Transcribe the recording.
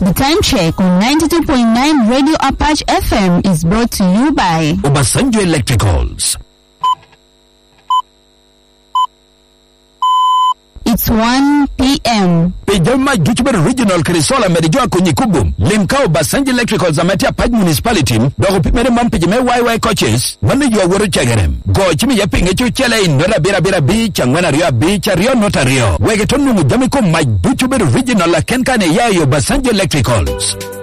The time check on 92.9 Radio Apache FM is brought to you by Obasanjo Electricals. It's 1 p.m. Pejama Juchber Regional Krisola Merijua Kunyikubum. Limka Obasanjo Electricals Amatia Paj Municipality. Dogo Pimere Mampijame YY coaches. Manu you were chagarem. Go Chimi Yaping at you chele in Nora Bira Beach and Wanaria Beach, Rio Notario. Wegetonu Jamiko Mike Juchber Regional Kenkane Yayo Obasanjo Electricals.